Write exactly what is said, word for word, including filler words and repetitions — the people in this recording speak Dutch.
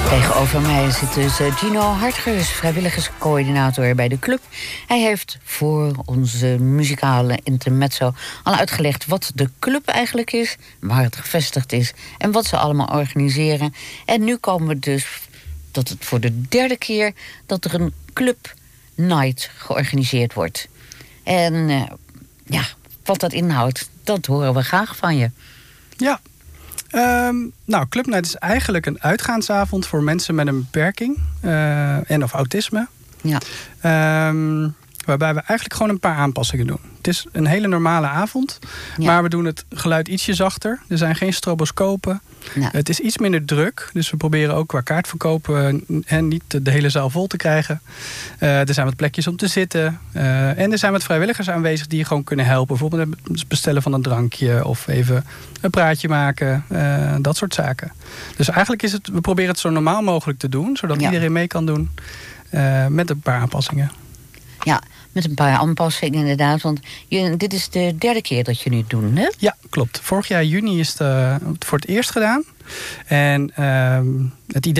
Tegenover mij zit dus Gino Hartgers, vrijwilligerscoördinator bij de club. Hij heeft voor onze muzikale intermezzo al uitgelegd wat de club eigenlijk is, waar het gevestigd is en wat ze allemaal organiseren. En nu komen we dus tot het voor de derde keer dat er een club night georganiseerd wordt. En uh, ja, wat dat inhoudt, dat horen we graag van je. Ja. Um, nou, Club Night is eigenlijk een uitgaansavond voor mensen met een beperking uh, en of autisme. Ja. Um, waarbij we eigenlijk gewoon een paar aanpassingen doen. Het is een hele normale avond, ja. Maar we doen het geluid ietsje zachter. Er zijn geen stroboscopen. Ja. Het is iets minder druk, dus we proberen ook qua kaartverkopen en niet de hele zaal vol te krijgen. Uh, er zijn wat plekjes om te zitten. Uh, en er zijn wat vrijwilligers aanwezig die je gewoon kunnen helpen. Bijvoorbeeld het bestellen van een drankje of even een praatje maken. Uh, dat soort zaken. Dus eigenlijk is het, we proberen het zo normaal mogelijk te doen, zodat ja. iedereen mee kan doen uh, met een paar aanpassingen. Ja, met een paar aanpassingen inderdaad. Want je, dit is de derde keer dat je nu doet, hè? Ja, klopt. Vorig jaar juni is het uh, voor het eerst gedaan. En uh, het idee